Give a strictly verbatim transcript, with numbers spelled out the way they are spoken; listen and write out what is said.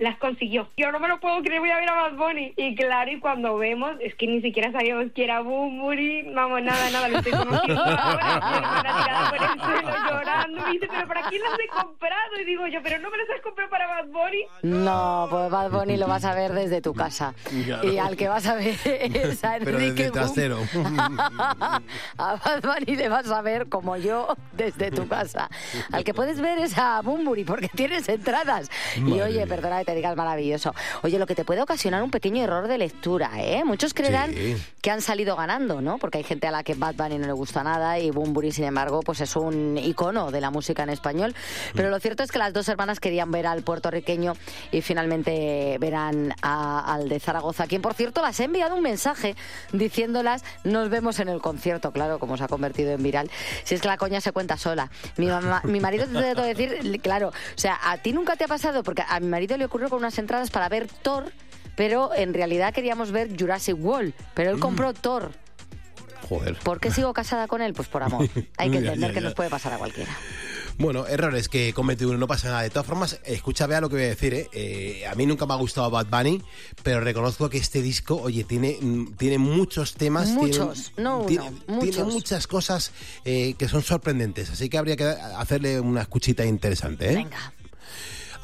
las consiguió. Yo no me lo puedo creer, voy a ver a Bad Bunny. Y claro, y cuando vemos, es que ni siquiera sabíamos que era Bunbury, vamos, nada, nada, lo estoy conociendo ahora, estoy una tirada por el suelo llorando, me dice, pero ¿para quién las he comprado? Y digo yo, pero no me las has comprado para Bad Bunny. No, pues Bad Bunny lo vas a ver desde tu casa. Claro. Y al que vas a ver es a Enrique. Pero desde el trasero. A Bad Bunny le vas a ver, como yo, desde tu casa. Al que puedes ver es a Bunbury, porque tienes entradas. Madre y oye, mía. Perdona que te digas maravilloso. Oye, lo que te puede ocasionar un pequeño error de lectura, ¿eh? Muchos creerán sí. que han salido ganando, ¿no? Porque hay gente a la que Bad Bunny no le gusta nada y Bunbury, sin embargo, pues es un icono de la música en español. Pero lo cierto es que las dos hermanas querían ver al puertorriqueño y finalmente verán a, al de Zaragoza, quien, por cierto, las ha enviado un mensaje diciéndolas nos vemos en el concierto. Claro, como se ha convertido en viral. Si es que la coña se cuenta sola. Mi, mamá, mi marido te tengo que decir, claro, o sea, a ti nunca te ha pasado, porque a mi marido le ocurrió con unas entradas para ver Thor, pero en realidad queríamos ver Jurassic World, pero él compró mm. Thor. Joder. ¿Por qué sigo casada con él? Pues por amor. Hay que entender ya, ya, ya. que nos puede pasar a cualquiera. Bueno, errores que comete uno, no pasa nada. De todas formas, escucha, vea lo que voy a decir, ¿eh? Eh, a mí nunca me ha gustado Bad Bunny, pero reconozco que este disco, oye, tiene, tiene muchos temas. Muchos, tiene, no uno, tiene, muchos. Tiene muchas cosas eh, que son sorprendentes, así que habría que hacerle una escuchita interesante, ¿eh? Venga.